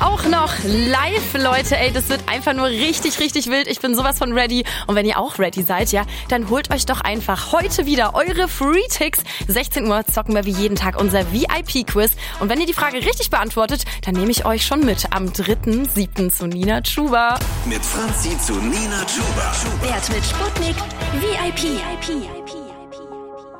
Auch noch live, Leute. Ey, das wird einfach nur richtig, richtig wild. Ich bin sowas von ready. Und wenn ihr auch ready seid, ja, dann holt euch doch einfach heute wieder eure Free-Ticks. 16 Uhr zocken wir wie jeden Tag unser VIP-Quiz. Und wenn ihr die Frage richtig beantwortet, dann nehme ich euch schon mit am 3.7. zu Nina Chuba. Mit Franzi zu Nina Chuba. Wert mit Sputnik VIP.